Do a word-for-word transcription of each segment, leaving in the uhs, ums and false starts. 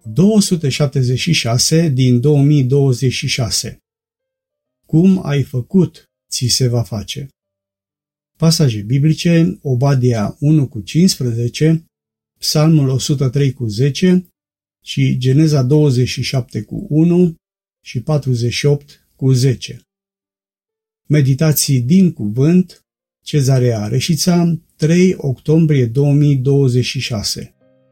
două sute șaptezeci și șase din două mii douăzeci și șase. Cum ai făcut, ți se va face. Pasaje biblice: Obadia unu cu cincisprezece, Psalmul o sută trei cu zece și Geneza douăzeci și șapte cu unu și patruzeci și opt cu zece. Meditații din cuvânt, Cezarea Reșița, trei octombrie două mii douăzeci și șase.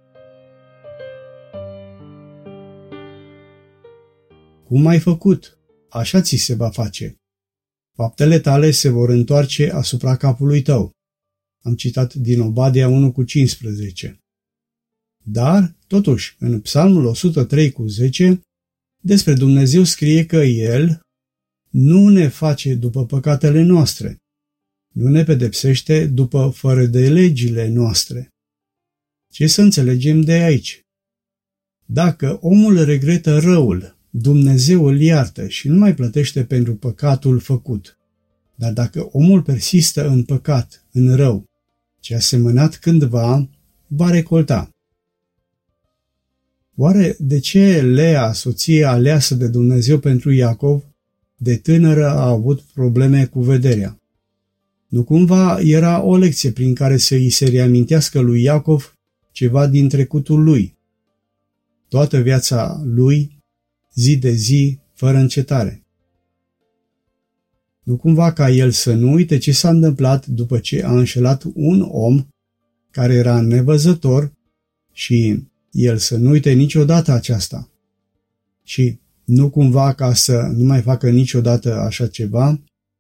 Cum ai făcut, așa ți se va face. Faptele tale se vor întoarce asupra capului tău. Am citat din Obadia unu cu cincisprezece. Dar, totuși, în Psalmul o sută trei cu zece, despre Dumnezeu scrie că El nu ne face după păcatele noastre, nu ne pedepsește după fără de legile noastre. Ce să înțelegem de aici? Dacă omul regretă răul, Dumnezeu îl iartă și nu mai plătește pentru păcatul făcut. Dar dacă omul persistă în păcat, în rău, ce a semănat cândva, va recolta. Oare de ce Lea, soția aleasă de Dumnezeu pentru Iacov, de tânără a avut probleme cu vederea? Nu cumva era o lecție prin care să îi se reamintească lui Iacov ceva din trecutul lui? Toată viața lui, zi de zi, fără încetare. Nu cumva ca el să nu uite ce s-a întâmplat după ce a înșelat un om care era nevăzător și el să nu uite niciodată aceasta. Și nu cumva ca să nu mai facă niciodată așa ceva?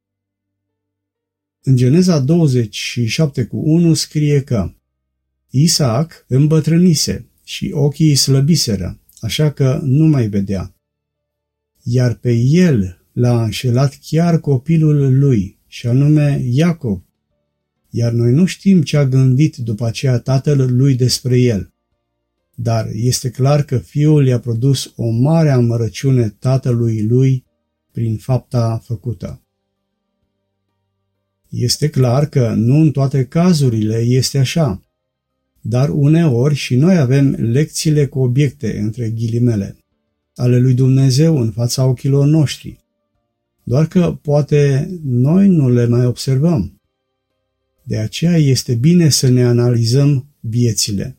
În Geneza douăzeci și șapte cu unu scrie că Isaac îmbătrânise și ochii îi slăbiseră, așa că nu mai vedea. Iar pe el l-a înșelat chiar copilul lui, și anume Iacov. Iar noi nu știm ce a gândit după aceea tatăl lui despre el. Dar este clar că fiul i-a produs o mare amărăciune tatălui lui prin fapta făcută. Este clar că nu în toate cazurile este așa, dar uneori și noi avem lecțiile cu obiecte, între ghilimele, ale lui Dumnezeu în fața ochilor noștri, doar că poate noi nu le mai observăm. De aceea este bine să ne analizăm viețile.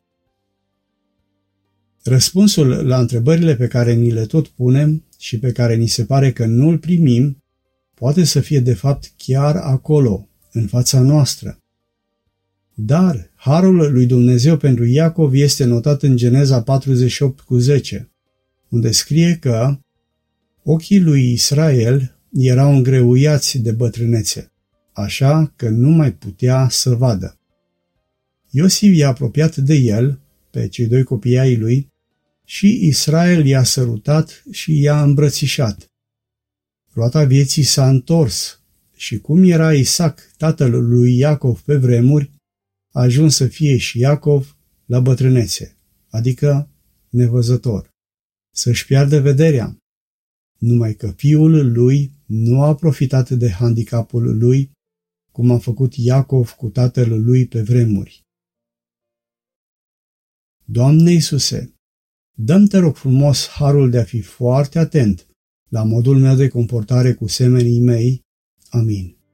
Răspunsul la întrebările pe care ni le tot punem și pe care ni se pare că nu îl primim, poate să fie de fapt chiar acolo, în fața noastră. Dar harul lui Dumnezeu pentru Iacov este notat în Geneza patruzeci și opt cu zece, unde scrie că ochii lui Israel erau îngreuiați de bătrânețe, așa că nu mai putea să vadă. Iosif i-a apropiat de el, pe cei doi copii ai lui, și Israel i-a sărutat și i-a îmbrățișat. Roata vieții s-a întors și cum era Isaac, tatăl lui Iacov pe vremuri, a ajuns să fie și Iacov la bătrânețe, adică nevăzător, să-și piardă vederea, numai că fiul lui nu a profitat de handicapul lui, cum a făcut Iacov cu tatăl lui pe vremuri. Doamne Iisuse, dă-mi, te rog frumos, harul de a fi foarte atent la modul meu de comportare cu semenii mei. Amin.